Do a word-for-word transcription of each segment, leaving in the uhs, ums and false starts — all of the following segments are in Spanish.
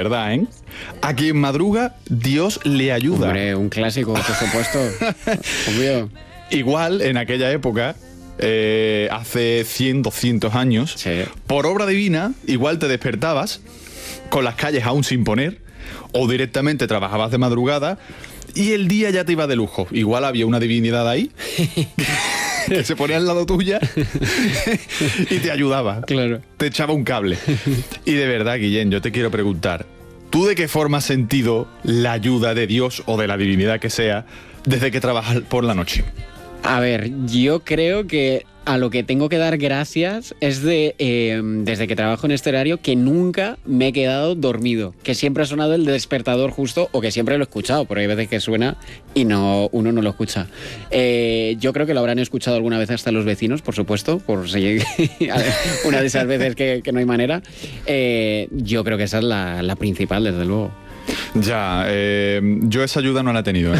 verdad, ¿eh? A quien madruga, Dios le ayuda. Hombre, un clásico, por supuesto. Obvio. Igual, en aquella época, eh, hace cien, doscientos años, sí. por obra divina, igual te despertabas con las calles aún sin poner, o directamente trabajabas de madrugada y el día ya te iba de lujo. Igual había una divinidad ahí que se ponía al lado tuya y te ayudaba. Claro. Te echaba un cable. Y de verdad, Guillén, yo te quiero preguntar, ¿tú de qué forma has sentido la ayuda de Dios o de la divinidad que sea desde que trabajas por la noche? A ver, yo creo que a lo que tengo que dar gracias es de, eh, desde que trabajo en este horario, que nunca me he quedado dormido, que siempre ha sonado el despertador justo, o que siempre lo he escuchado, pero hay veces que suena y no uno no lo escucha. Eh, yo creo que lo habrán escuchado alguna vez hasta los vecinos, por supuesto, por si una de esas veces que, que no hay manera. Eh, yo creo que esa es la, la principal, desde luego. Ya, eh, yo esa ayuda no la he tenido, ¿eh?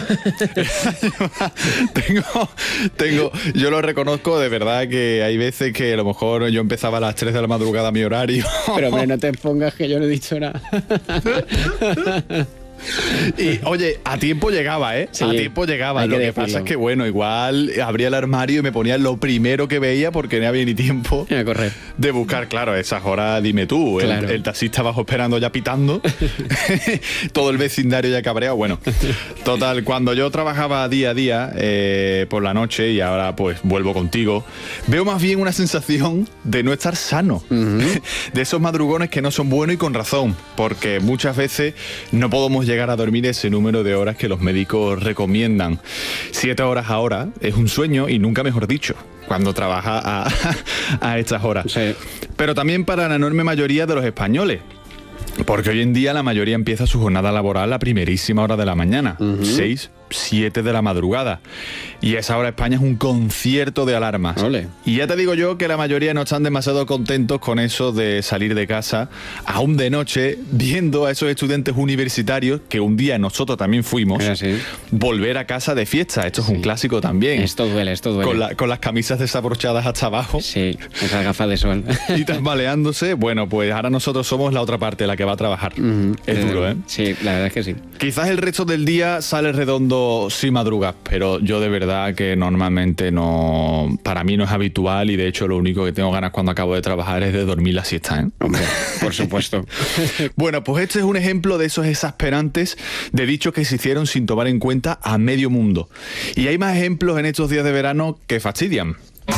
tengo, tengo, yo lo reconozco de verdad que hay veces que a lo mejor yo empezaba a las tres de la madrugada mi horario. Pero hombre, no te pongas que yo no he dicho nada. Y oye, a tiempo llegaba, ¿eh? Sí, a tiempo llegaba. Lo que, que pasa es que, bueno, igual abría el armario y me ponía lo primero que veía porque no había ni tiempo a correr. de buscar, claro, esas horas, dime tú, claro. el, el taxista abajo esperando ya pitando, todo el vecindario ya cabreado. Bueno, total, cuando yo trabajaba día a día eh, por la noche y ahora pues vuelvo contigo, veo más bien una sensación de no estar sano, uh-huh. de esos madrugones que no son buenos y con razón, porque muchas veces no podemos llegar llegar a dormir ese número de horas que los médicos recomiendan. Siete horas ahora es un sueño y nunca mejor dicho, cuando trabaja a, a estas horas. Sí. Pero también para la enorme mayoría de los españoles, porque hoy en día la mayoría empieza su jornada laboral a primerísima hora de la mañana, uh-huh. seis, siete de la madrugada. Y a esa hora España es un concierto de alarmas. Ole. Y ya te digo yo que la mayoría no están demasiado contentos con eso de salir de casa, aún de noche, viendo a esos estudiantes universitarios, que un día nosotros también fuimos, sí. volver a casa de fiesta. Esto es sí. un clásico también. Esto duele, esto duele. Con, la, con las camisas desabrochadas hasta abajo. Sí, esas gafas de sol. Y tambaleándose. Bueno, pues ahora nosotros somos la otra parte, la que va a trabajar. Uh-huh. Es eh, duro, ¿eh? Sí, la verdad es que sí. Quizás el resto del día sale redondo si madrugas, pero yo de verdad que normalmente no, para mí no es habitual y de hecho lo único que tengo ganas cuando acabo de trabajar es de dormir la siesta, ¿eh? Hombre, por supuesto. Bueno, pues este es un ejemplo de esos exasperantes de dichos que se hicieron sin tomar en cuenta a medio mundo. Y hay más ejemplos en estos días de verano que fastidian.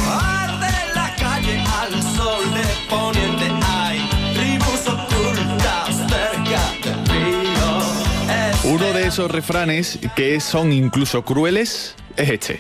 Uno de esos refranes que son incluso crueles es este.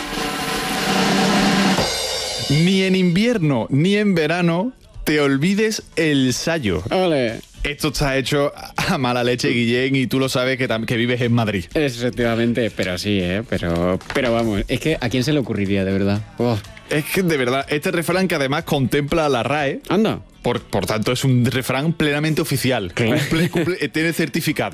Ni en invierno ni en verano te olvides el sayo. ¡Ole! Esto está hecho a mala leche, Guillén, y tú lo sabes que, que vives en Madrid. Efectivamente, pero sí, ¿eh? Pero, pero vamos, es que ¿a quién se le ocurriría, de verdad? Oh. Es que, de verdad, este refrán que además contempla la R A E... Anda. Por, por tanto, es un refrán plenamente oficial. Claro. Cumple, cumple, tiene certificado.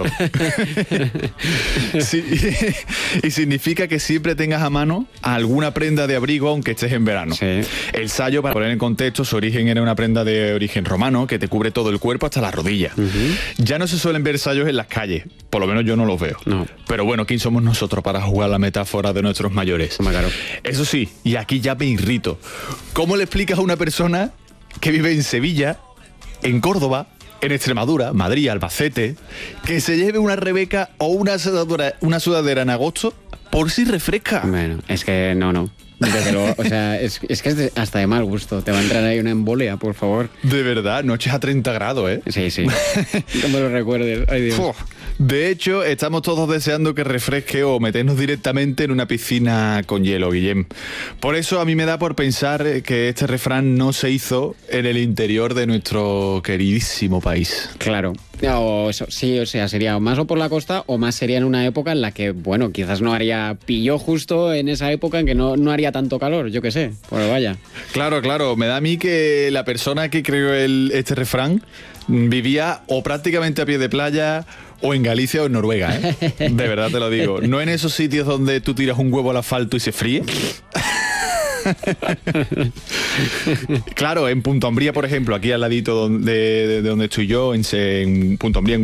Sí, y significa que siempre tengas a mano alguna prenda de abrigo aunque estés en verano. Sí. El sayo, para poner en contexto, su origen era una prenda de origen romano que te cubre todo el cuerpo hasta las rodillas. Uh-huh. Ya no se suelen ver sayos en las calles. Por lo menos yo no los veo. No. Pero bueno, ¿quién somos nosotros para jugar la metáfora de nuestros mayores? Oh, claro. Eso sí, y aquí ya me irrito. ¿Cómo le explicas a una persona que vive en Sevilla, en Córdoba, en Extremadura, Madrid, Albacete, que se lleve una Rebeca o una sudadera, una sudadera en agosto por si refresca? Bueno, es que no, no. Desde luego, o sea, es, es que es de, hasta de mal gusto. Te va a entrar ahí una embolia, por favor. De verdad, noches a treinta grados, ¿eh? Sí, sí. Como lo recuerdes. Ay, Dios. Uf. De hecho, estamos todos deseando que refresque o meternos directamente en una piscina con hielo, Guillem. Por eso a mí me da por pensar que este refrán no se hizo en el interior de nuestro queridísimo país. Claro. O eso, sí, o sea, sería más o por la costa o más sería en una época en la que, bueno, quizás no haría, pilló justo en esa época en que no, no haría tanto calor, yo qué sé, pues vaya. Claro, claro, me da a mí que la persona que creó el, este refrán vivía o prácticamente a pie de playa o en Galicia o en Noruega, ¿eh? De verdad te lo digo. No en esos sitios donde tú tiras un huevo al asfalto y se fríe. Claro, en Punto Umbría, por ejemplo, aquí al ladito de, de, de donde estoy yo, en, en Punto Umbría, en